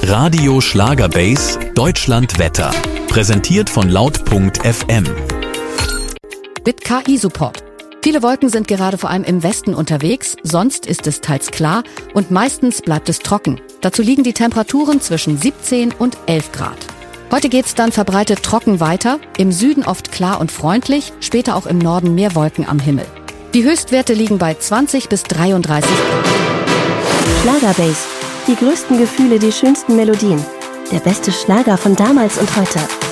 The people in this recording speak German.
Radio Schlagerbase Deutschland Wetter. Präsentiert von laut.fm. Mit KI-Support. Viele Wolken sind gerade vor allem im Westen unterwegs, sonst ist es teils klar und meistens bleibt es trocken. Dazu liegen die Temperaturen zwischen 17 und 11 Grad. Heute geht's dann verbreitet trocken weiter, im Süden oft klar und freundlich, später auch im Norden mehr Wolken am Himmel. Die Höchstwerte liegen bei 20 bis 33 Grad. Schlagerbase. Die größten Gefühle, die schönsten Melodien. Der beste Schlager von damals und heute.